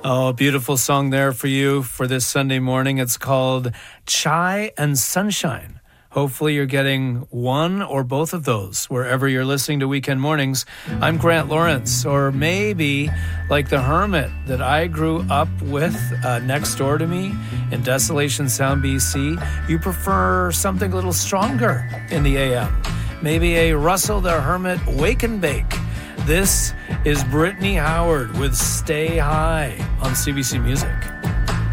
Oh, a beautiful song there for you for this Sunday morning. It's called Chai and Sunshine. Hopefully you're getting one or both of those wherever you're listening to Weekend Mornings. I'm Grant Lawrence, or maybe like the hermit that I grew up with next door to me in Desolation Sound, BC, you prefer something a little stronger in the AM. Maybe a Russell the Hermit Wake and Bake. This is Brittany Howard with Stay High on CBC Music.